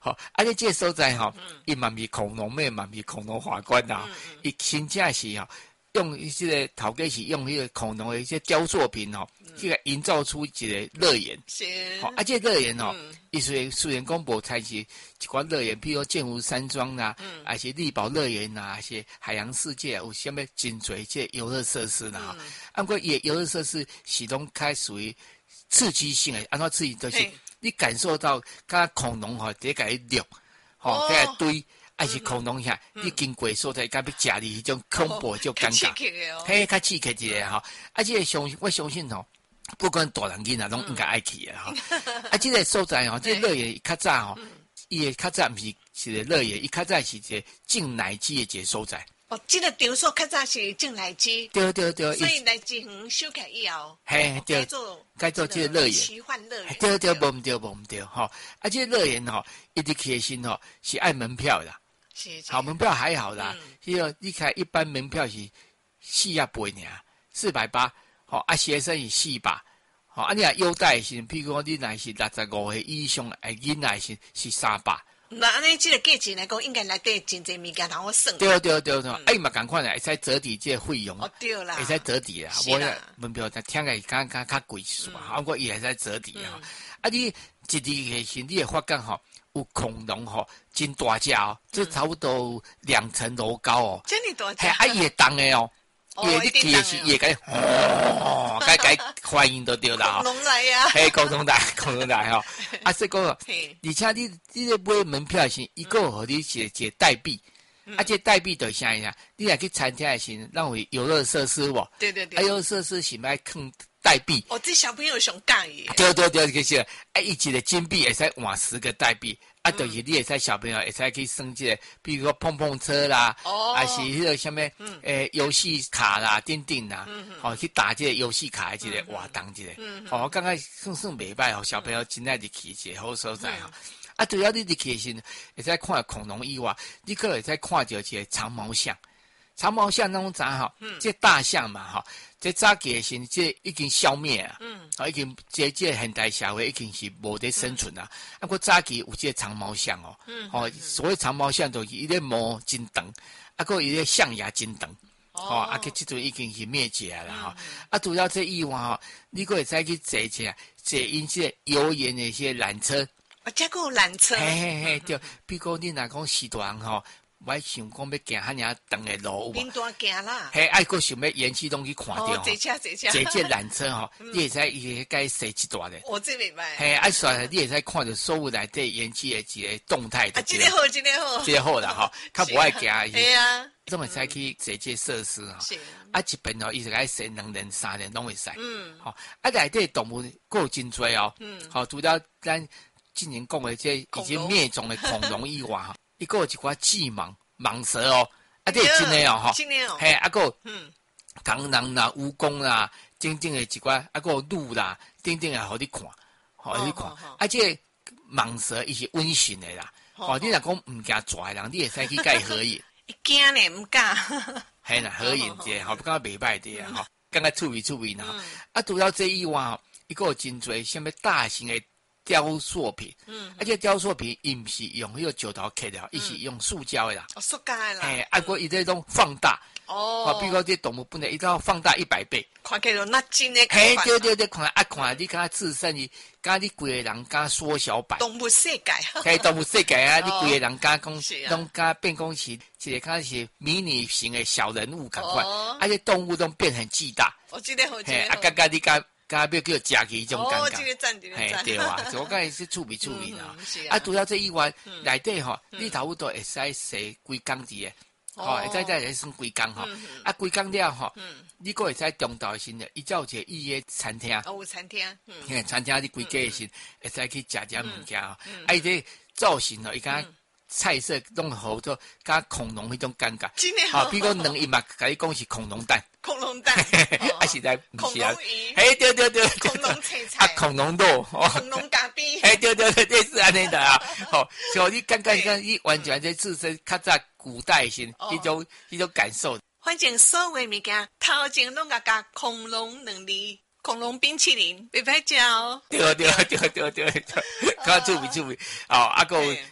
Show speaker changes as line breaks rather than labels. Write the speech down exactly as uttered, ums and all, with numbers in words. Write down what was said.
好，而且这个所在吼，伊嘛是恐龙妹，嘛是恐龙法官呐，伊真正是吼。用这个头家是用迄个恐龙的一些雕塑品吼，去个营造出一个乐园。
是，
好，啊，这乐园吼，伊虽虽然讲无参是一款乐园，譬如剑湖山庄啦，嗯，还是力宝乐园呐，还是海洋世界有啥物真侪这游乐设施啦。嗯，啊，不过也游乐设施是拢开属于刺激性的，按照刺激就是你感受到，甲恐龙吼，伫个掠，吼，在堆。还是恐龙遐，你经过所在，甲要食你迄种恐怖就尴尬，嘿，较刺激一个吼。啊，这个相我相信吼，不管大人囡仔拢应该爱去的吼。啊，这个所在吼，这乐园较早吼，伊个较早毋是是个乐园，伊较早是一个种奶鸡的一个所在。
哦，这个场所较早是种奶鸡，
对对对，
所以奶鸡园修改以后，
嘿，
改做
改做这个乐园，
奇幻乐园，
对对，无毋对无毋对吼。啊，这个乐园吼，一直起心吼是爱门票的。好，门票还好啦。迄个你看，一般门票是四啊八尔，四百八。好，啊，学生是四百。好，啊，你若优待是，譬如讲你若是六十五岁以上，诶，囡仔是是三百。
那安尼，这个价钱来讲，应该内底真侪物件通我算。
对对对对，哎嘛，赶快来，会使折抵这费用。
哦，对啦，
会使折抵啦。我门票但听个刚刚较贵数啊，不过伊会使折抵啊。啊，你一日下时你会发觉吼。有恐龙吼，真大只哦，这差不多两层楼高哦。
真的大只。
还也动的哦，伊你去的是也该哦，该该欢迎都对啦。
恐龙来呀！
嘿，恐龙来，恐龙来吼。啊，这个，而且你你咧买门票时，伊个互你一个代币，啊，这代币就啥呀？你若去参加的时，让为游乐设施无？
对对对。
啊，游乐设施是买坑代币。
哦，这小朋友上介意。
对对对，就是，啊，一一个金币会使换十个代币。啊，就是你会使小朋友会使去升这个，比如说碰碰车啦，哦，还是迄个什么，嗯，诶，游戏卡啦、等等啦，嗯，好、哦、去打这个游戏卡的这个活动这个，嗯，哦，刚刚算算袂歹哦，小朋友真爱入去一个好所在哈。啊，除了你入去的时，会使看恐龙以外，你可会使看到一个长毛象。长毛象那种啥哈，嗯，这大象嘛哈，这早期的时这已经消灭啊，嗯，啊已经这这现代社会已经是无得生存啊。啊，过早期有这长毛象哦，嗯，哦，所谓长毛象就是伊个毛真长，啊，过伊个象牙真长，哦，啊，个这种已经是灭绝了哈。啊，除了这以外哈，你可会再去坐一下坐因些游园的一些缆车，
啊，这个缆车，
嘿嘿嘿，对，比如你若讲时段吼。我想讲要行遐尔长的路，
边段行啦。
嘿，爱个想要延续东西看到。
哦，坐车坐车。
坐这缆车吼，你会使伊个该设一段的。
我这明白。
嘿，爱耍你会使看到所有内底延续的一个动态。
啊，这个好，这个好。
这个好啦吼，较无爱行。
对啊。
总会使去坐这设施哈。是。啊，一边吼，伊是该设两人、三人拢会使。嗯。好，啊，内底动物够真多哦。嗯。好，除了咱今年讲的这已经灭种的恐龙以外哈。伊个有一寡巨蟒、蟒蛇哦，啊，这真诶哦，吼，
真诶哦，
嘿，啊个，嗯，螳螂啦、蜈蚣啦，等等诶一寡，啊个鹿啦，等等啊，互你看，互你看，啊，这蟒蛇伊是温驯诶啦，哦，你若讲毋惊抓人，你会使去甲伊合影，
惊咧毋敢，
嘿啦，合影者，吼，感觉袂歹的啊，吼，感觉趣味趣味呐，啊，除了这以外吼，伊个有真侪什么大型诶。雕塑品，嗯，而且雕塑品伊毋是用迄个石头刻的，伊、嗯、是用塑胶的啦，
哦，塑胶的啦，
嘿，啊，过伊这种放大，哦，啊，比如讲这动物本来一定要放大一百倍，
看起来那真的，
嘿，对对对，看啊看，你看自身伊，甲你规个人甲缩小版，
动物世界，
嘿，动物世界啊，你规个人甲讲，拢甲变讲是一个看是迷你型的小人物赶快，哦、而且动物都变很巨大，
我记得好，
嘿，啊，刚刚你甲。甲要叫食起种感觉，
哦，这个赞，这个赞，
对啊，我感觉是趣味趣味啦。啊，除了这以外，内底吼，你差不多会使洗规工伫诶，吼，会使再来算规工吼。啊，规工了吼，你个会使中昼时呢，伊才有一个预约餐厅。
哦，有餐厅。
嗯，餐厅你规家时会使去食食物件吼。啊，伊这造型吼，伊敢。菜色弄好多，加恐龙迄种感觉，
真诶
好，比如两伊嘛，甲你讲是恐龙蛋，
恐龙蛋，
啊是在
恐龙鱼，
嘿对对对，
恐龙菜菜，
啊恐龙肉，
恐龙咖啡，
嘿对对对，类似安尼的啊，好，所以你刚刚讲，你完全在自身较早古代先迄种迄种感受。
反正所有物件头前拢甲加恐龙两字。恐龙冰淇淋，袂歹食哦。
对对对对对对，较趣味趣味。哦，啊个